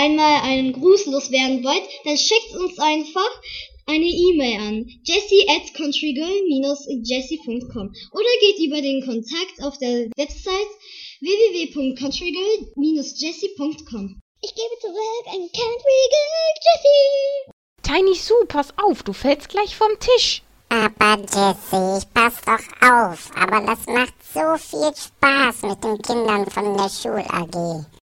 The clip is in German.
einmal einen Gruß loswerden wollt, dann schickt uns einfach eine E-Mail an jessie@countrygirl-jessie.com oder geht über den Kontakt auf der Website www.countrygirl-jessie.com. Ich gebe zurück an Country Girl Jessie. Tiny Sue, pass auf, du fällst gleich vom Tisch. Aber Jessie, ich pass doch auf. Aber das macht so viel Spaß mit den Kindern von der Schul-AG.